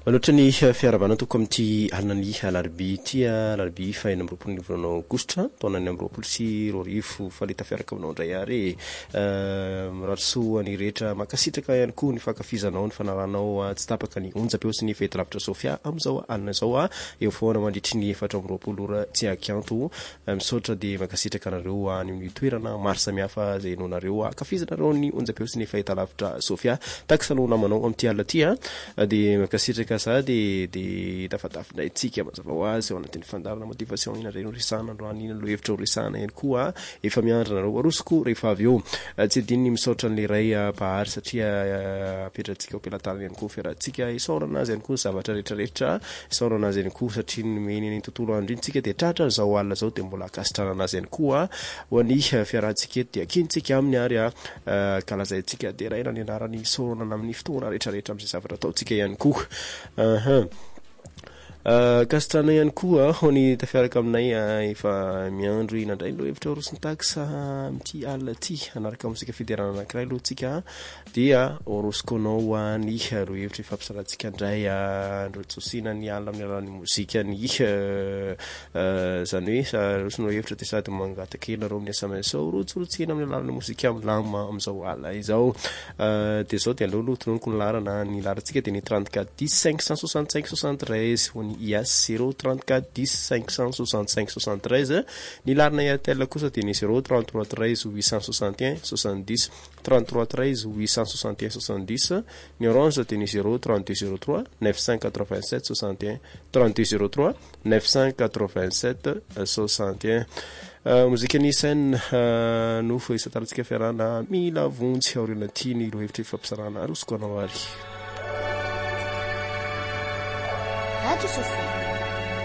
Loatra ny fiarahabana toko amin'ity alina alarobia ity alarobia faha 20 volana aogositra taona 2024 falita fiaraka aminao indray ary miratsoa ny rehetra makasitraka ihany koa ny fankafizanao ny fanaranao tsy tapaka ny onjam-peo sy ny fahitalavitra Sofia amin'izao alina izao eo foana mandritry ny 4 ora tsy akanto misaotra dia makasitraka anareo any amin'ny toerana maro samihafa izay nonareo akafizanareo ny onjam-peo sy ny fahitalavitra Sofia taksanao namanao amin'ity alina ity dia makasitraka sady dia tafadafindray tsika mazava ho azy ao anatin'ny fandarana motivation ina reno resana androany ina lo hevitra ho resana ihany koa efa miandranareo arosoko rehefa avy eo tsy adininy misaotra an'le ray pahary satria apetratsika ho pelatana ihany koa fiarahantsika isaorana azy ihany koa zavatra rehetrarehetra isaorana azy ihany koa satria nomeny ny tontolo andro iny tsika dia tratra zao alina zao dia mbola akasitrana azy ihany koa ho any fiarahantsika eto dia akintsika amin'ny ary kalazantsika dia raina ny anarany isaorana amin'ny fotoana rehetrarehetra amin'izay zavatra ataontsika ihany koa kasitrana ihany koa ho ny tafiaraka aminay efa miandro inandray lo hevitra orosiny taksa amin'ity alina ity anaraka mozika federana anankiray aloha tsika dia orosiko anao ny lo hevitra ifampisarantsika indray androtsosina ny alina amin'ny alalan'ny mozika ny zany hoe rosinao hevitra dia sady mangatakely nareo amin'ny SMS rotsorotsina amin'ny alalan'ny mozika milama amin'izao alina izao dia zao dia aleo tononiko ny larana ny larantsika dia ny 34 10 565 73 ho ny IAS 034 10 565 73 ny larina Airtel kosa dia ny 033 13 861 70 33 13 861 70 ny Orange dia ny 03203 987 61 3203 987 61 mozika ny scène nofo isatarantsika fiarana mila vontsy aoriana ty ny lo hevitra ifampisarana arosiko anao ary Radio Sofia